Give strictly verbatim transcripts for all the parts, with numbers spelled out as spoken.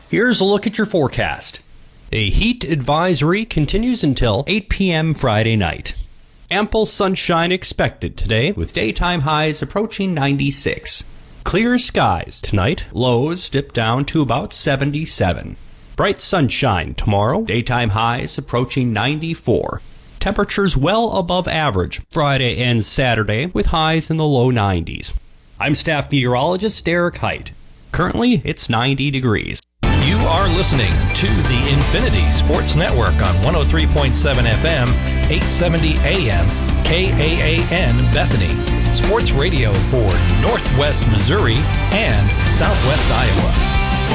Here's a look at your forecast. A heat advisory continues until eight p.m. Friday night. Ample sunshine expected today with daytime highs approaching ninety-six. Clear skies tonight, lows dip down to about seventy-seven. Bright sunshine tomorrow, daytime highs approaching ninety-four. Temperatures well above average Friday and Saturday with highs in the low nineties. I'm staff meteorologist Derek Height. Currently, it's ninety degrees. You are listening to the Infinity Sports Network on one oh three point seven F M, eight seventy A M, K A A N Bethany. Sports radio for Northwest Missouri and Southwest Iowa.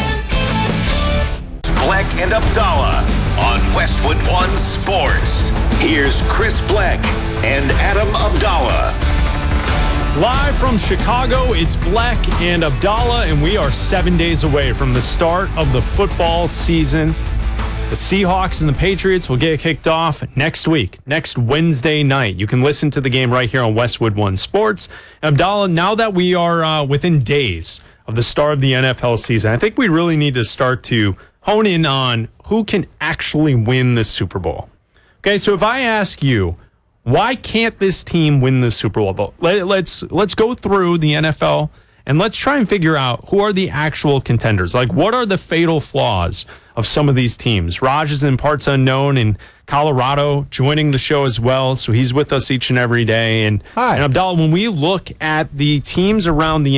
Bleck and Abdallah on Westwood One Sports. Here's Chris Bleck and Adam Abdallah. Live from Chicago, it's Bleck and Abdallah, and we are seven days away from the start of the football season. The Seahawks and the Patriots will get kicked off next week, next Wednesday night. You can listen to the game right here on Westwood One Sports. And Abdallah, now that we are uh, within days of the start of the N F L season, I think we really need to start to hone in on who can actually win the Super Bowl. Okay, so if I ask you, why can't this team win the Super Bowl? Let, let's let's go through the N F L and let's try and figure out who are the actual contenders. Like, what are the fatal flaws of some of these teams? Raj is in parts unknown in Colorado, joining the show as well, so he's with us each and every day. And, Hi. and Abdallah, when we look at the teams around the